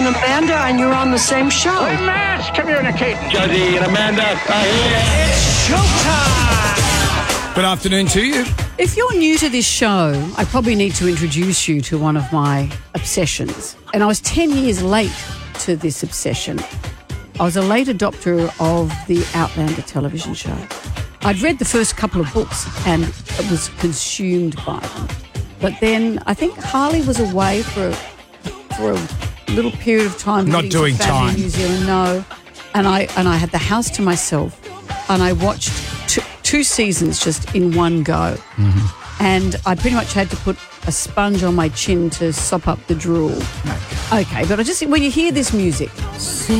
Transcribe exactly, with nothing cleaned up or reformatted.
and Amanda, and you're on the same show. Mass communicating. Jody and Amanda are here. It's showtime. Good afternoon to you. If you're new to this show, I probably need to introduce you to one of my obsessions. And I was ten years late to this obsession. I was a late adopter of the Outlander television show. I'd read the first couple of books and was consumed by them. But then I think Harley was away for a, for a little period of time. Not doing some family time. in New Zealand, no. And I and I had the house to myself, and I watched two, two seasons just in one go. Mm-hmm. And I pretty much had to put a sponge on my chin to sop up the drool. Okay, but I just when you hear this music.